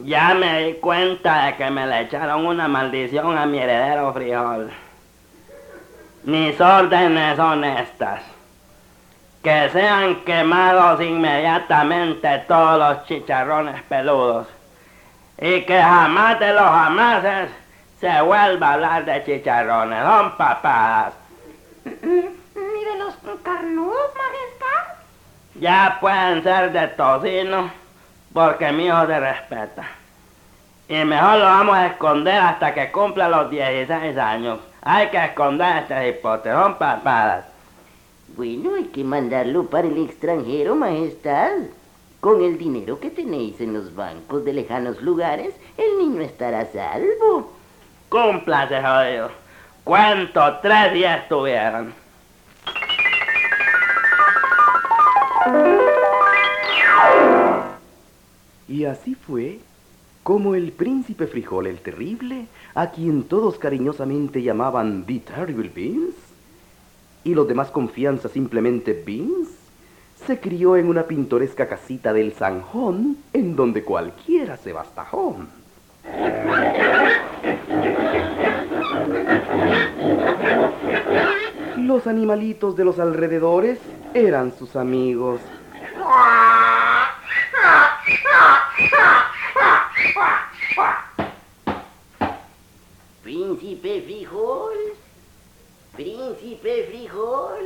Ya me di cuenta de que me le echaron una maldición a mi heredero frijol. Mis órdenes son estas: que sean quemados inmediatamente todos los chicharrones peludos, y que jamás de los jamases se vuelva a hablar de chicharrones. Son papadas. ¿Ni de los carnudos, majestad? Ya pueden ser de tocino, porque mi hijo se respeta. Y mejor lo vamos a esconder hasta que cumpla los 16 años. Hay que esconder este hipote, son papadas. Bueno, hay que mandarlo para el extranjero, majestad. Con el dinero que tenéis en los bancos de lejanos lugares, el niño estará a salvo. Cúmplase, jodido. Cuento 3 días estuvieron. Y así fue como el príncipe Frijol el Terrible, a quien todos cariñosamente llamaban The Terrible Beans, y los demás confianza simplemente Beans, se crió en una pintoresca casita del Zanjón, en donde cualquiera se bastajón. Los animalitos de los alrededores eran sus amigos. Príncipe Frijol, príncipe Frijol.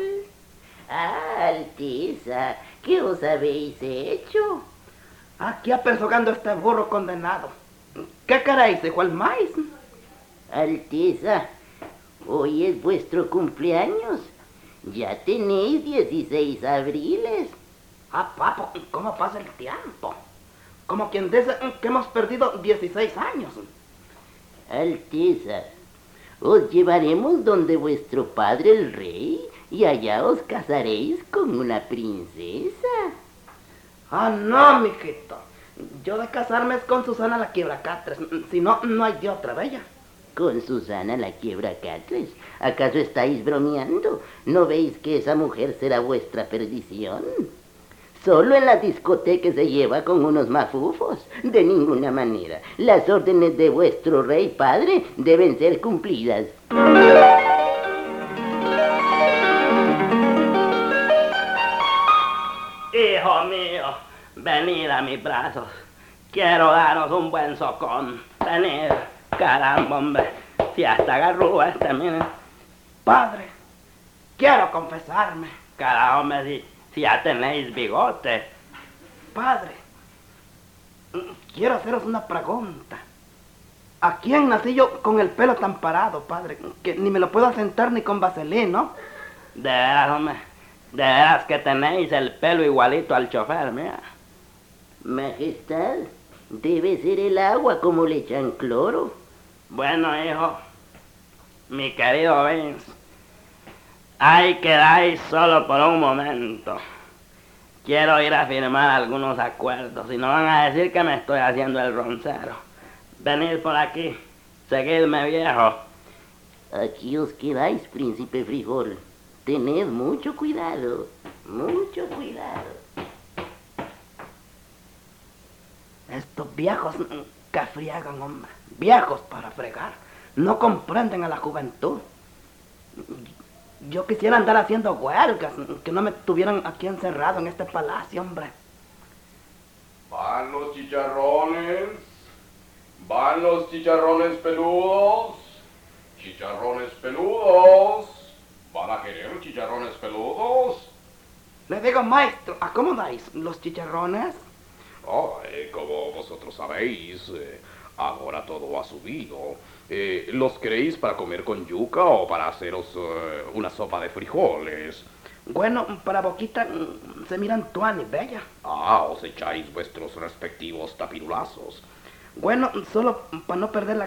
Alteza, ¿qué os habéis hecho? Aquí apersogando este burro condenado. ¿Qué queréis, hijo el maíz? Alteza, hoy es vuestro cumpleaños. Ya tenéis 16 abriles. Ah, papo, ¿cómo pasa el tiempo? Como quien dice que hemos perdido 16 años. Alteza, os llevaremos donde vuestro padre el rey y allá os casaréis con una princesa. Ah, no, mijito. Yo de casarme es con Susana la Quiebracatres. Si no, no hay de otra, bella. ¿Con Susana la Quiebracatres? ¿Acaso estáis bromeando? ¿No veis que esa mujer será vuestra perdición? Solo en la discoteca se lleva con unos mafufos. De ninguna manera. Las órdenes de vuestro rey padre deben ser cumplidas. Hijo mío, venid a mis brazos. Quiero daros un buen socón. Venid, caramba, hombre. Si hasta agarró miren. Padre, quiero confesarme. Caramba, hombre, si ya tenéis bigote. Padre, quiero haceros una pregunta. ¿A quién nací yo con el pelo tan parado, padre? Que ni me lo puedo asentar ni con vaselina, ¿no? De veras, hombre. De veras que tenéis el pelo igualito al chofer, mira. Majestad, debe ser el agua como le echan cloro. Bueno, hijo, mi querido Vince, ahí quedáis solo por un momento. Quiero ir a firmar algunos acuerdos y no van a decir que me estoy haciendo el roncero. Venid por aquí, seguidme, viejo. Aquí os quedáis, príncipe Frijol. Tened mucho cuidado, mucho cuidado. Estos viejos que friegan, hombre. Viejos para fregar. No comprenden a la juventud. Yo quisiera andar haciendo huelgas, que no me tuvieran aquí encerrado en este palacio, hombre. Van los chicharrones. Van los chicharrones peludos. Chicharrones peludos. ¿Van a querer chicharrones peludos? Le digo, maestro, ¿a cómo dais los chicharrones? Como vosotros sabéis, ahora todo ha subido. ¿Los queréis para comer con yuca o para haceros una sopa de frijoles? Bueno, para boquita se miran tuanis, bella. Os echáis vuestros respectivos tapirulazos. Bueno, solo para no perder la